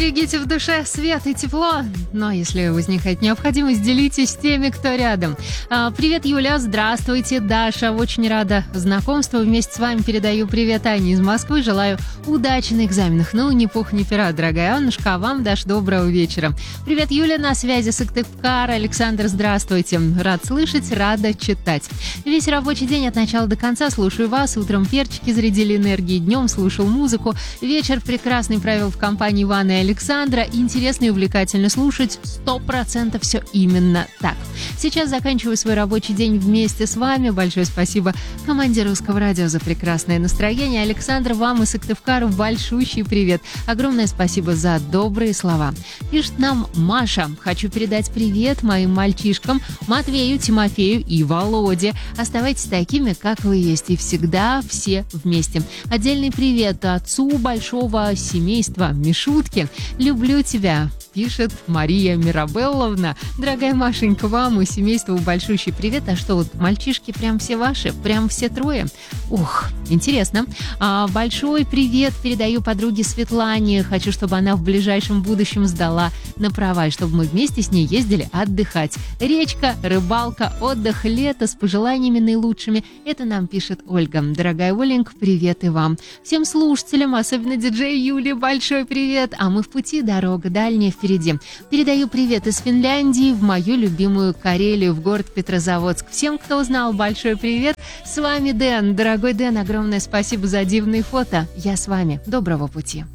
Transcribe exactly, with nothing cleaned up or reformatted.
Берегите в душе свет и тепло. Но если возникает необходимость, делитесь с теми, кто рядом. А, привет, Юля, здравствуйте. Даша, очень рада знакомству. Вместе с вами передаю привет Ане из Москвы. Желаю удачи на экзаменах. Ну, ни пух, ни пера, дорогая Аннушка. А вам, Даш, доброго вечера. Привет, Юля, на связи Сыктывкар. Александр, здравствуйте. Рад слышать, рада читать. Весь рабочий день от начала до конца слушаю вас. Утром перчики зарядили энергией, днем слушал музыку. Вечер прекрасный провел в компании Ивана и Александра. Интересно и увлекательно слушать. Сто процентов все именно так. Сейчас заканчиваю свой рабочий день вместе с вами. Большое спасибо команде Русского радио за прекрасное настроение. Александр, вам и Сыктывкару большущий привет. Огромное спасибо за добрые слова. Пишет нам Маша. Хочу передать привет моим мальчишкам Матвею, Тимофею и Володе. Оставайтесь такими, как вы есть, и всегда все вместе. Отдельный привет отцу большого семейства Мишутки. Люблю тебя, пишет Мария Мирабелловна. Дорогая Машенька, вам и семейству большущий привет. А что, вот мальчишки прям все ваши? Прям все трое? Ух, интересно. А, большой привет передаю подруге Светлане. Хочу, чтобы она в ближайшем будущем сдала на права, и чтобы мы вместе с ней ездили отдыхать. Речка, рыбалка, отдых, лето с пожеланиями наилучшими. Это нам пишет Ольга. Дорогая Оленька, привет и вам. Всем слушателям, особенно диджей Юле, большой привет. А мы в пути, дорога дальняя впереди. Передаю привет из Финляндии в мою любимую Карелию, в город Петрозаводск. Всем, кто узнал, большой привет. С вами Дэн. Дорогой Дэн, огромное спасибо за дивные фото. Я с вами. Доброго пути.